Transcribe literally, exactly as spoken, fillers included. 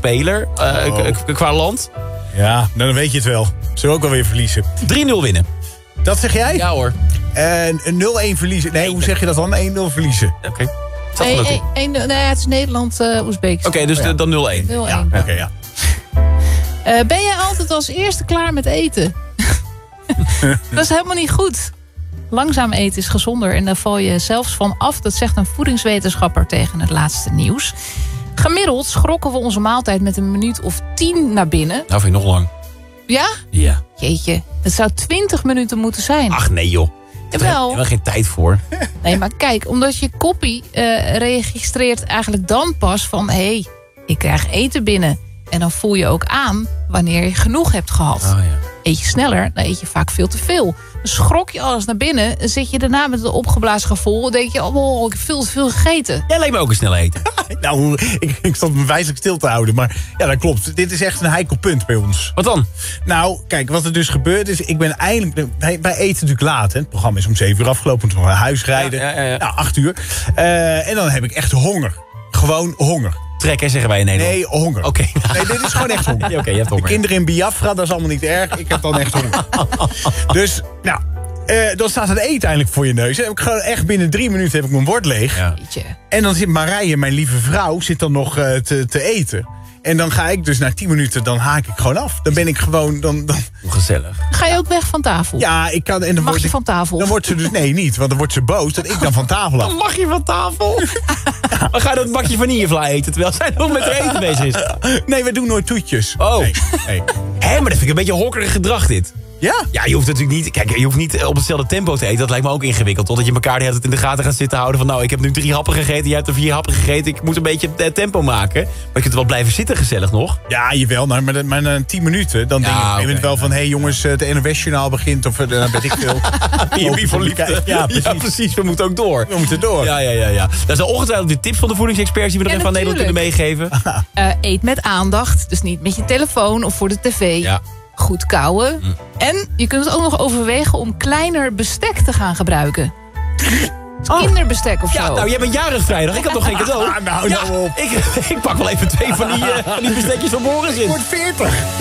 speler uh, oh. k- k- qua land. Ja, dan weet je het wel. Zullen we ook wel weer verliezen. drie nul winnen. Dat zeg jij? Ja hoor. En een nul-een verliezen. Nee, hoe zeg je dat dan? één nul verliezen. Oké. Okay. Nee, nee, nee, nee, het is Nederland, uh, Oezbekistan. Oké, okay, dus oh, ja. dan nul-een. nul-een. Ja, oké, okay, ja. Uh, ben jij altijd als eerste klaar met eten? Dat is helemaal niet goed. Langzaam eten is gezonder en daar val je zelfs van af. Dat zegt een voedingswetenschapper tegen het laatste nieuws. Gemiddeld schrokken we onze maaltijd met een minuut of tien naar binnen. Nou vind ik nog lang. Ja? Ja. Jeetje, het zou twintig minuten moeten zijn. Ach nee joh. Daar hebben we geen tijd voor. Nee, maar kijk, omdat je koppie uh, registreert eigenlijk dan pas van... hé, hey, ik krijg eten binnen. En dan voel je ook aan wanneer je genoeg hebt gehad. Oh, ja. Eet je sneller, dan eet je vaak veel te veel. Dus schrok je alles naar binnen, dan zit je daarna met een opgeblazen gevoel. Dan denk je, oh, ik heb veel te veel gegeten. Jij lijkt me ook een snel eten. nou, ik, ik stond me wijselijk stil te houden. Maar ja, dat klopt. Dit is echt een heikel punt bij ons. Wat dan? Nou, kijk, wat er dus gebeurt is... ik ben eindelijk... Wij, wij eten natuurlijk laat, hè. Het programma is om zeven uur afgelopen. Moeten we naar huis rijden. Ja, ja, ja, ja. Nou, acht uur. Uh, en dan heb ik echt honger. Gewoon honger. Trek, hè, zeggen wij in Nederland. Nee, honger. Oké. Okay. Nee, dit is gewoon echt honger. Ja, okay, je hebt honger. De kinderen in Biafra, dat is allemaal niet erg. Ik heb dan echt honger. Dus, nou... Uh, dan staat het eten eindelijk voor je neus. Heb ik gewoon echt binnen drie minuten heb ik mijn bord leeg. Ja. En dan zit Marije, mijn lieve vrouw, zit dan nog uh, te, te eten. En dan ga ik dus na tien minuten, dan haak ik gewoon af. Dan ben ik gewoon... Dan, dan... Gezellig. Ga je ook weg van tafel? Ja, ik kan... En dan mag je ik, van tafel? Dan wordt ze dus... Nee, niet. Want dan wordt ze boos dat ik dan van tafel af. Dan mag je van tafel? Ja. Maar ga je dat bakje vanillevla eten terwijl zij nog met haar eten bezig is? Nee, we doen nooit toetjes. Oh. Nee, nee. Hé, maar dat vind ik een beetje hokkerig gedrag dit. Ja? Ja, je hoeft natuurlijk niet... Kijk, je hoeft niet op hetzelfde tempo te eten. Dat lijkt me ook ingewikkeld. Totdat je elkaar de hele tijd in de gaten gaat zitten houden. Van nou, ik heb nu drie happen gegeten. Jij hebt er vier happen gegeten. Ik moet een beetje tempo maken. Maar je kunt er wel blijven zitten gezellig nog. Ja, jawel. Nou, maar, maar na tien minuten. Dan ja, denk je okay, eventueel ja. van... Hé hey, jongens, het N O S-journaal begint. Of dan weet ik veel. Wie voor liefde. Ja precies. ja, precies. We moeten ook door. We moeten door. Ja, ja, ja. ja. Dat zijn ongetwijfeld de tips van de voedingsexperts... die we nog ja, even aan Nederland kunnen meegeven. Uh, eet met aandacht. Dus niet met je telefoon of voor de tv. Ja. Goed kauwen. Mm. En je kunt het ook nog overwegen om kleiner bestek te gaan gebruiken. Oh. Kinderbestek of zo. Ja, nou, jij bent jarig vrijdag. Ik had nog geen cadeau. Ah, nou, ja, nou op. Ik, ik pak wel even twee van die, uh, van die bestekjes van Boris in. Wordt veertig.